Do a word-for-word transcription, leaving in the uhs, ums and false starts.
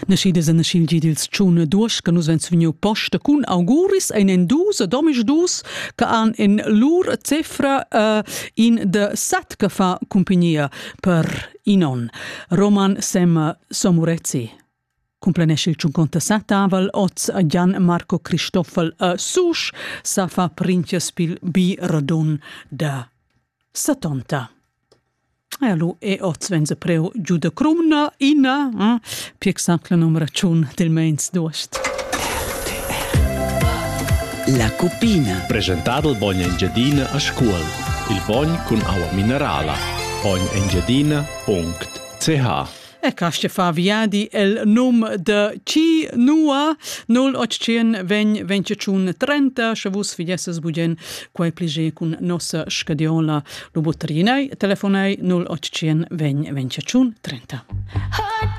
Nascidas a nascil gidils tschun duos che nus vens vegniu posta cun auguris ein en dus, domis dus che han en lur cefra uh, in de sat che fa compagnia per inon. Roman Sem Somurezzi complanesce il cinquantasette avel, oz a Gian Marco Cristoffel a Sush, sa fa prinches pil bi radun da settanta. E lu e oz venza preu giù da crumna ina, eh? Piec sac la numera ciun del mens dost. La Cupina. Presentar il Bogna Engiadina a scuol. Il Bogn con aua minerala. bogn engiadina punto c h. E casce fa viadi el num de ci nua null ottocento vegn venticinque trenta chavus figliesses bugen quai plige cun nossa scadiola lo butrinai telefonai null ottocento vegn venticinque trenta.